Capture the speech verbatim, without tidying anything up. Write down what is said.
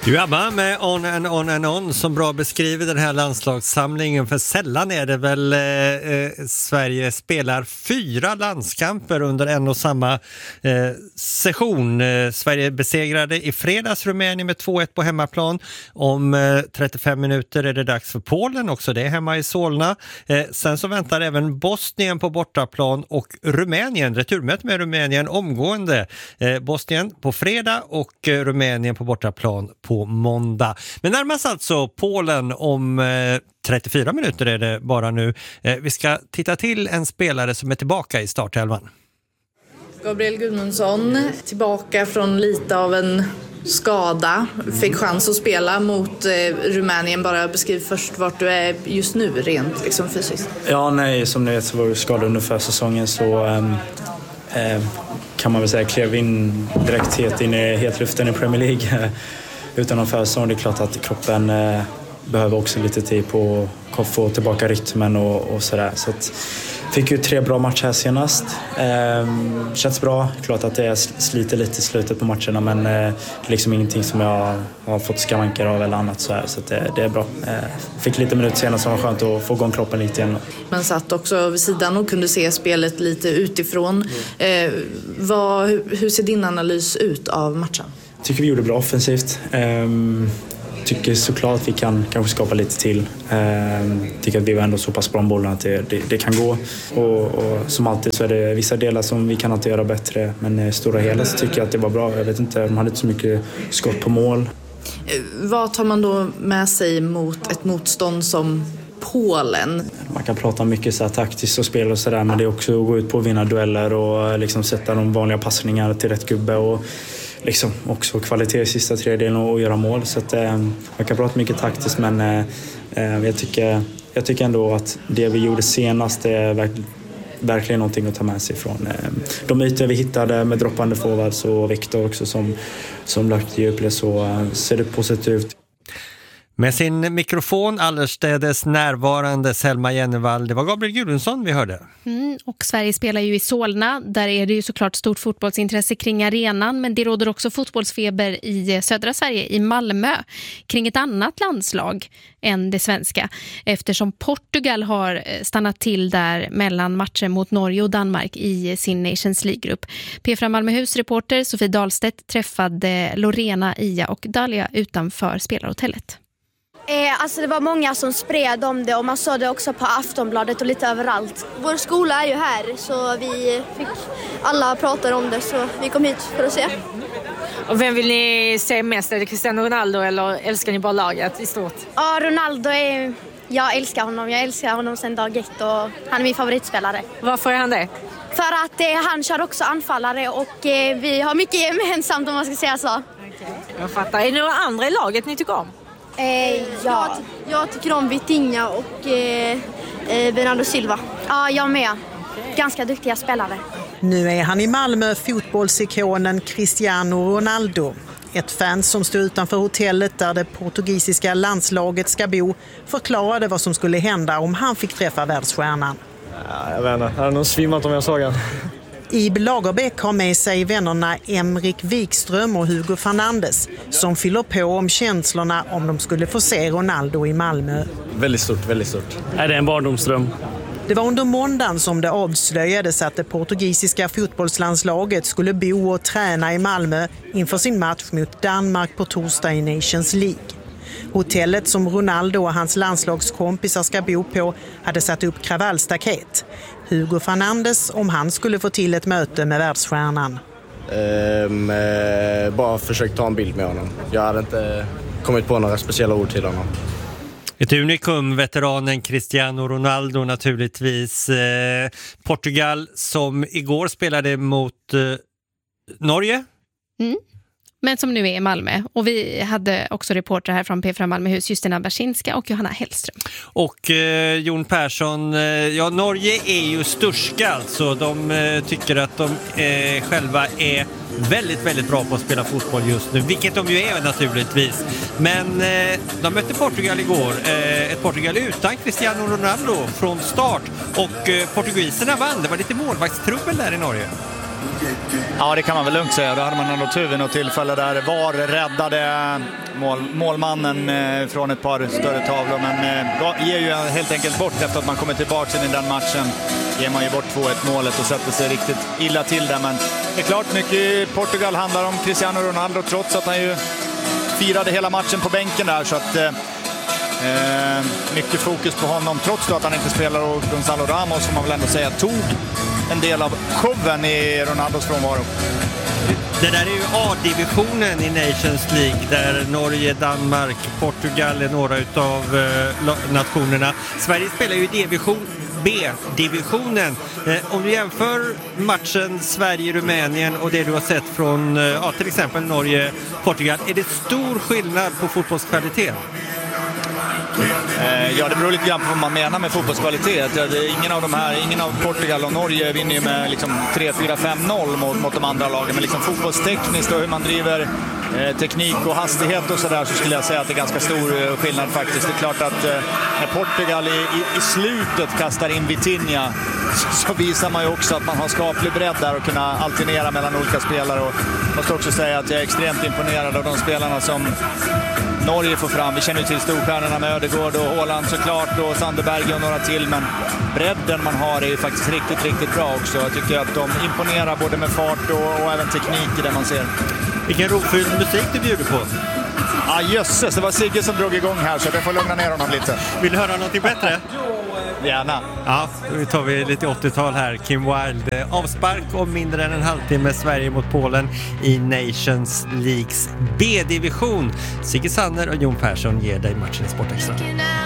Du Abba med On and On and On som bra beskriver den här landslagssamlingen, för sällan är det väl eh, eh, Sverige spelar fyra landskamper under en och samma eh, session. Eh, Sverige besegrade i fredags Rumänien med två ett på hemmaplan. Om eh, trettiofem minuter är det dags för Polen, också det är hemma i Solna. Eh, sen så väntar även Bosnien på bortaplan och Rumänien, returmöte med Rumänien omgående. Eh, Bosnien på fredag och eh, Rumänien på bortaplan på måndag. Men närmast alltså Polen om eh, trettiofyra minuter är det bara nu. Eh, vi ska titta till en spelare som är tillbaka i startelvan. Gabriel Gudmundsson, tillbaka från lite av en skada. Fick chans att spela mot eh, Rumänien. Bara beskriv först vart du är just nu rent liksom, fysiskt. Ja, nej, som ni vet så var du skadad under försäsongen, så ähm, äh, kan man väl säga klev in direkt helt in i hetluften i Premier League. Utan någon försäsong. Det är klart att kroppen eh, behöver också lite tid på att få tillbaka rytmen och, och sådär. Så att, fick ju tre bra matcher här senast. Eh, känns bra. Klart att det sliter lite i slutet på matcherna, men eh, det är liksom ingenting som jag har fått skavanker av eller annat så här. Så att det, det är bra. Eh, fick lite minuter senast som var skönt att få igång kroppen lite igen. Men satt också vid sidan och kunde se spelet lite utifrån. Eh, vad, hur ser din analys ut av matchen? Tycker vi gjorde bra offensivt. Ehm, tycker såklart att vi kan kanske skapa lite till. Ehm, tycker att vi var ändå så pass bra om bollen att det, det, det kan gå. Och, och som alltid så är det vissa delar som vi kan inte göra bättre. Men i stora hela så tycker jag att det var bra. Jag vet inte, de hade inte så mycket skott på mål. Vad tar man då med sig mot ett motstånd som Polen? Man kan prata mycket så här taktiskt och spel och sådär, men det är också att gå ut på att vinna dueller och liksom sätta de vanliga passningar till rätt gubbe och liksom också kvalitet i sista tredjedelen och göra mål. Så att, eh, man kan prata mycket taktiskt, men eh, jag, tycker, jag tycker ändå att det vi gjorde senast är verk, verkligen någonting att ta med sig från. Eh, de ytor vi hittade med droppande forwards och Victor också som, som lagt i upp, så eh, ser det positivt ut. Med sin mikrofon allestädes närvarande Selma Jennevall. Det var Gabriel Gudmundsson vi hörde. Mm, och Sverige spelar ju i Solna. Där är det ju såklart stort fotbollsintresse kring arenan. Men det råder också fotbollsfeber i södra Sverige, i Malmö. Kring ett annat landslag än det svenska. Eftersom Portugal har stannat till där mellan matcher mot Norge och Danmark i sin Nations League-grupp. P fyra Malmöhus reporter Sofie Dahlstedt träffade Lorena, Ia och Dalia utanför spelarhotellet. Eh, alltså det var många som spred om det och man såg det också på Aftonbladet och lite överallt. Vår skola är ju här så vi fick alla prata om det, så vi kom hit för att se. Och vem vill ni se mest? Är det Cristiano Ronaldo eller älskar ni bara laget i stort? Ja, Ronaldo är... Jag älskar honom. Jag älskar honom sedan dag ett och han är min favoritspelare. Varför är han det? För att eh, han kör också anfallare och eh, vi har mycket gemensamt, om man ska säga så. Okay. Jag fattar. Är det några andra i laget ni tycker om? Eh, ja. jag, jag tycker om Vitinha och eh, eh, Bernardo Silva. Ja, jag med. Ganska duktiga spelare. Nu är han i Malmö, fotbollsikonen Cristiano Ronaldo. Ett fan som stod utanför hotellet där det portugisiska landslaget ska bo förklarade vad som skulle hända om han fick träffa världsstjärnan. Ja, jag vet inte, jag hade nog svimmat om jag såg han. Ib Lagerbäck har med sig vännerna Emrik Wikström och Hugo Fernandes som fyller på om känslorna om de skulle få se Ronaldo i Malmö. Väldigt stort, väldigt stort. Är det en barndomsdröm? Det var under måndagen som det avslöjades att det portugisiska fotbollslandslaget skulle bo och träna i Malmö inför sin match mot Danmark på torsdag i Nations League. Hotellet som Ronaldo och hans landslagskompisar ska bo på hade satt upp kravallstaket. Hugo Fernandes om han skulle få till ett möte med världsstjärnan. Ehm, eh, bara försökt ta en bild med honom. Jag hade inte kommit på några speciella ord till honom. Ett unikum, veteranen Cristiano Ronaldo naturligtvis. Eh, Portugal som igår spelade mot eh, Norge. Mm. Men som nu är i Malmö. Och vi hade också reporter här från P fyra Malmöhus, Justina Bersinska och Johanna Hellström. Och eh, Jon Persson, eh, ja Norge är ju störska alltså. De eh, tycker att de eh, själva är väldigt, väldigt bra på att spela fotboll just nu. Vilket de ju är naturligtvis. Men eh, de mötte Portugal igår. Eh, ett Portugal utan Cristiano Ronaldo från start. Och eh, portugiserna vann. Det var lite målvaktstrubbel där i Norge. Ja, det kan man väl lugnt säga. Då hade man ändå tur vid något tillfälle där VAR räddade mål, målmannen eh, från ett par större tavlor. Men eh, ger ju helt enkelt bort efter att man kommer tillbaka in i den matchen. Ger man ju bort två ett målet och sätter sig riktigt illa till där. Men det är klart, mycket i Portugal handlar om Cristiano Ronaldo, trots att han ju firade hela matchen på bänken där. Så att eh, eh, mycket fokus på honom, trots då att han inte spelar, och Gonzalo Ramos, som man väl ändå säga tog en del av showen i Ronaldos frånvaro. Det där är ju A-divisionen i Nations League, där Norge, Danmark, Portugal är några utav eh, nationerna. Sverige spelar ju i division B-divisionen. Eh, om du jämför matchen Sverige-Rumänien och det du har sett från eh, ja, till exempel Norge-Portugal, är det stor skillnad på fotbollskvalitet? Ja, det beror lite grann på vad man menar med fotbollskvalitet. Ingen av de här, ingen av Portugal och Norge vinner ju med liksom tre fyra fem noll mot, mot de andra lagen. Men liksom fotbollstekniskt och hur man driver eh, teknik och hastighet och sådär, så skulle jag säga att det är ganska stor skillnad faktiskt. Det är klart att eh, när Portugal i, i, i slutet kastar in Vitinha, så, så visar man ju också att man har skaplig bredd där och kunna alternera mellan olika spelare. Och jag måste också säga att jag är extremt imponerad av de spelarna som Norge får fram. Vi känner ju till storstjärnorna med Ödegård och Haaland såklart, och Sanderberg och några till, men bredden man har är ju faktiskt riktigt, riktigt bra också. Jag tycker att de imponerar både med fart och, och även teknik i det man ser. Vilken rofylld musik du bjuder på? Ja, ah, jösses, det var Sigge som drog igång här, så jag får lugna ner honom lite. Vill du höra något bättre? Gärna. Ja, då tar vi lite åttiotal här. Kim Wilde, avspark om mindre än en halvtimme, Sverige mot Polen i Nations Leagues B-division. Sigge Sanner och Jon Persson ger dig matchen i Sportextra.